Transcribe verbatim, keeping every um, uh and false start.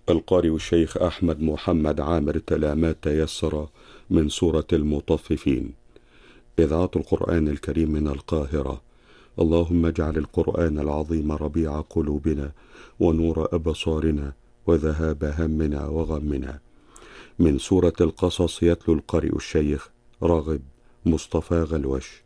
القارئ الشيخ أحمد محمد عامر تلامات تيسر من سورة المطففين. إذاعة القرآن الكريم من القاهرة. اللهم اجعل القرآن العظيم ربيع قلوبنا ونور أبصارنا وذهاب همنا وغمنا. من سورة القصص يتلو القارئ الشيخ راغب مصطفى غلوش.